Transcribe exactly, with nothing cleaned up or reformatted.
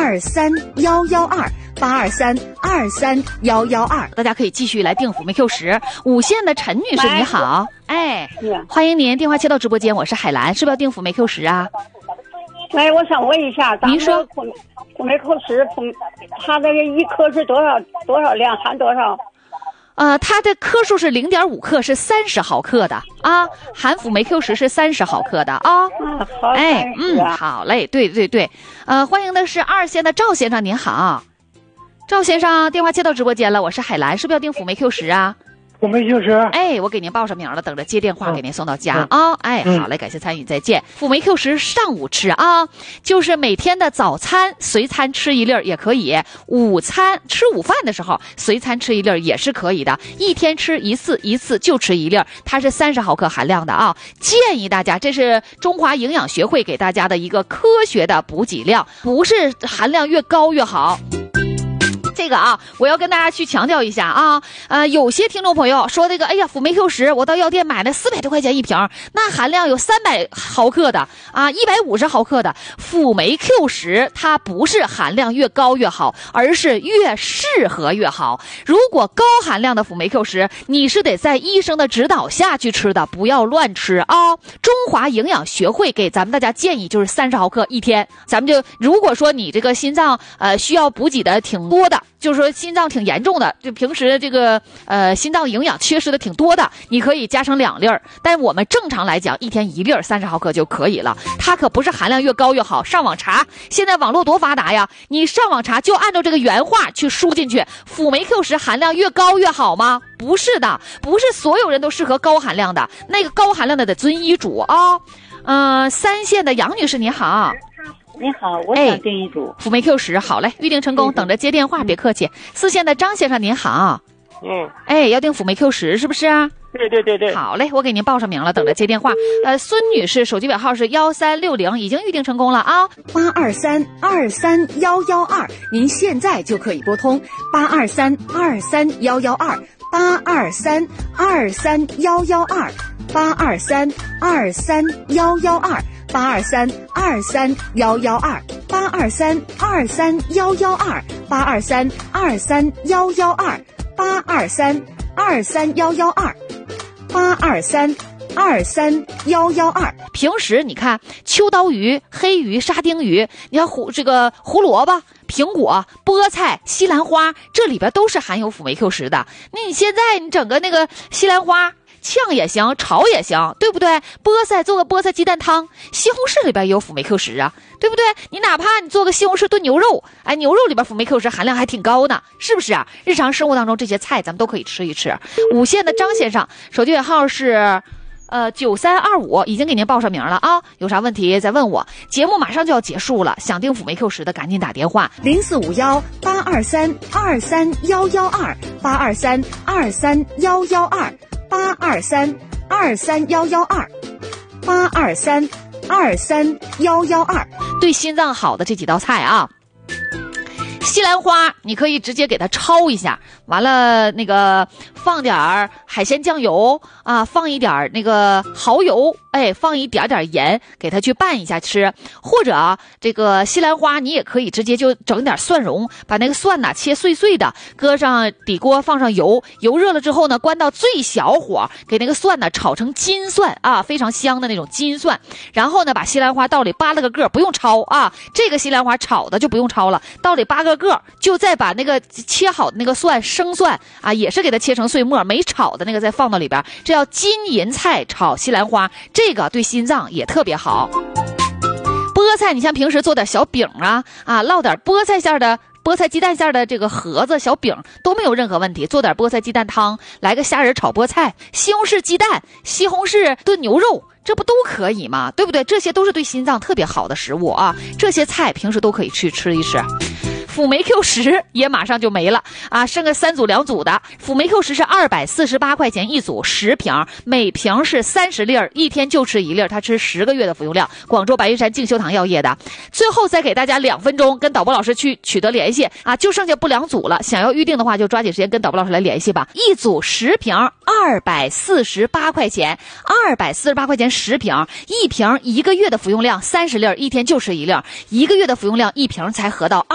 二三幺幺二八二三二三幺幺二， 大家可以继续来订辅酶 Q 十。五线的陈女士你好，哎，欢迎您，电话接到直播间，我是海兰，是不是要订辅酶 Q 十啊？ 哎，我想问一下， 您说辅酶 Q 十，它这个一颗是多少多少量，含多少？ 呃，它的克数是零点五克，是三十毫克的啊，含辅酶 Q 十是三十毫克的啊。 嗯，好， 哎，嗯，好嘞，对对对，呃，欢迎的是二线的赵先生，您好，赵先生，电话接到直播间了，我是海兰，是不是要订辅酶 Q 十啊？ 辅酶 Q 十， 哎，我给您报上名了，等着接电话给您送到家啊、嗯！哎，好嘞，感谢参与，再见。辅酶 Q 十上午吃啊，就是每天的早餐随餐吃一粒儿也可以，午餐吃午饭的时候随餐吃一粒儿也是可以的，一天吃一次，一次就吃一粒儿，它是三十毫克含量的啊。建议大家，这是中华营养学会给大家的一个科学的补给量，不是含量越高越好。这个啊，我要跟大家去强调一下啊，呃，有些听众朋友说这个，哎呀，辅酶 Q 十，我到药店买了四百多块钱一瓶，那含量有三百毫克的啊，一百五十毫克的辅酶 Q 十，它不是含量越高越好，而是越适合越好。如果高含量的辅酶 Q 十，你是得在医生的指导下去吃的，不要乱吃啊。中华营养学会给咱们大家建议就是三十毫克一天，咱们就如果说你这个心脏呃需要补给的挺多的。就是说心脏挺严重的，就平时这个呃心脏营养缺失的挺多的，你可以加成两粒儿，但我们正常来讲一天一粒儿三十毫克就可以了。它可不是含量越高越好，上网查，现在网络多发达呀，你上网查就按照这个原话去输进去，辅酶 Q 十含量越高越好吗？不是的，不是所有人都适合高含量的，那个高含量的得遵医嘱啊。嗯、呃，三线的杨女士你好。 你好，我想订一组辅酶 Q 十，好嘞，预定成功，等着接电话，别客气。四线的张先生您好， 嗯， 哎，要订辅酶 Q 十是不是啊？ 对对对对， 好嘞，我给您报上名了，等着接电话。呃，孙女士手机尾号是幺三六零，已经预定成功了啊。 八二三二三幺幺二，您现在就可以拨通八二三二三幺幺二八二三二三幺幺二八二三二三幺幺二。八二三二三幺幺二八二三二三幺幺二八二三二三幺幺二八二三二三幺幺二八二三二三幺幺二。 平时你看秋刀鱼、黑鱼、沙丁鱼，你看胡这个胡萝卜、苹果、菠菜、西兰花，这里边都是含有辅酶 Q 十的。那你现在你整个那个西兰花呛也行，炒也行，对不对？菠菜做个菠菜鸡蛋汤，西红柿里边也有辅酶 Q 十啊，对不对？你哪怕你做个西红柿炖牛肉，哎，牛肉里边辅酶 Q 十含量还挺高呢，是不是啊？日常生活当中这些菜咱们都可以吃一吃。五线的张先生，手机尾号是呃九三二五，已经给您报上名了啊，有啥问题再问我。节目马上就要结束了，想订辅酶 Q 十的赶紧打电话零四五幺八二三二三幺幺二八二三二三幺幺二八二三二三幺幺二八二三二三幺幺二。 对心脏好的这几道菜啊，西兰花你可以直接给它焯一下，完了那个放点儿海鲜酱油啊，放一点那个蚝油，哎，放一点点盐，给它去拌一下吃。或者啊，这个西兰花你也可以直接就整点蒜蓉，把那个蒜呐切碎碎的，搁上底锅，放上油，油热了之后呢，关到最小火，给那个蒜呢炒成金蒜啊，非常香的那种金蒜。然后呢，把西兰花倒里扒了个个，不用焯啊，这个西兰花炒的就不用焯了，倒里扒个个，就再把那个切好的那个蒜，生蒜啊，也是给它切成碎末，没炒的那个再放到里边，这叫金银菜炒西兰花，这个对心脏也特别好。菠菜你像平时做点小饼啊啊，烙点菠菜馅的菠菜鸡蛋馅的这个盒子小饼都没有任何问题，做点菠菜鸡蛋汤，来个虾仁炒菠菜，西红柿鸡蛋，西红柿炖牛肉，这不都可以吗？对不对？这些都是对心脏特别好的食物啊，这些菜平时都可以去吃一吃。辅酶 Q 十也马上就没了啊，剩个三组两组的。辅酶 Q 十是二百四十八块钱一组，十瓶，每瓶是三十粒儿，一天就吃一粒儿，它吃十个月的服用量。广州白云山静修堂药业的。最后再给大家两分钟跟导播老师去取得联系啊，就剩下不两组了，想要预定的话就抓紧时间跟导播老师来联系吧。一组十瓶，二百四十八块钱，二百四十八块钱十瓶，一瓶一个月的服用量三十粒儿，一天就吃一粒儿，一个月的服用量一瓶才合到